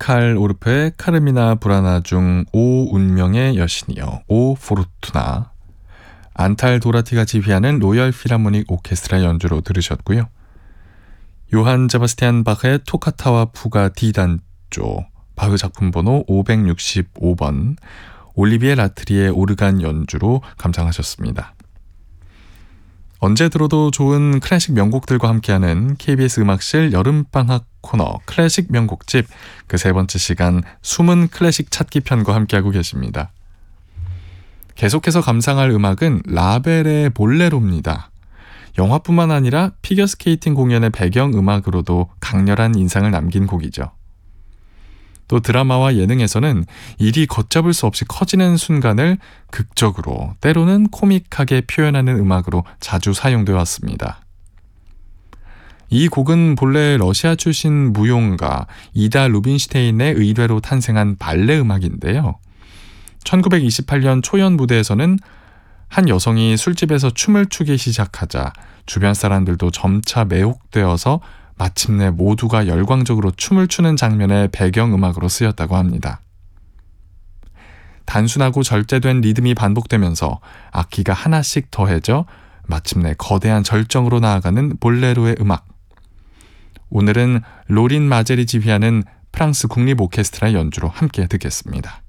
미칼 오르프의 카르미나 부라나 중 오 운명의 여신이여 오 포르투나, 안탈 도라티가 지휘하는 로열 필하모닉 오케스트라 연주로 들으셨고요. 요한 제바스티안 바흐의 토카타와 푸가 D단조, 바흐 작품 번호 565번, 올리비에 라트리의 오르간 연주로 감상하셨습니다. 언제 들어도 좋은 클래식 명곡들과 함께하는 KBS 음악실 여름방학 코너 클래식 명곡집, 그 세 번째 시간 숨은 클래식 찾기 편과 함께하고 계십니다. 계속해서 감상할 음악은 라벨의 볼레로입니다. 영화뿐만 아니라 피겨스케이팅 공연의 배경음악으로도 강렬한 인상을 남긴 곡이죠. 또 드라마와 예능에서는 일이 걷잡을 수 없이 커지는 순간을 극적으로, 때로는 코믹하게 표현하는 음악으로 자주 사용되어 왔습니다. 이 곡은 본래 러시아 출신 무용가 이다 루빈슈테인의 의뢰로 탄생한 발레 음악인데요. 1928년 초연 무대에서는 한 여성이 술집에서 춤을 추기 시작하자 주변 사람들도 점차 매혹되어서 마침내 모두가 열광적으로 춤을 추는 장면의 배경음악으로 쓰였다고 합니다. 단순하고 절제된 리듬이 반복되면서 악기가 하나씩 더해져 마침내 거대한 절정으로 나아가는 볼레로의 음악. 오늘은 로린 마젤이 지휘하는 프랑스 국립 오케스트라 연주로 함께 듣겠습니다.